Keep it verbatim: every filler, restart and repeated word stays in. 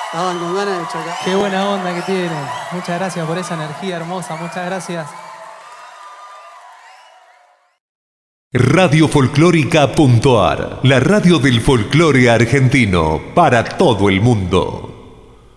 Estaban con ganas de chocar. Qué buena onda que tienen. Muchas gracias por esa energía hermosa. Muchas gracias. Radio Folclórica punto a r, la radio del folclore argentino para todo el mundo.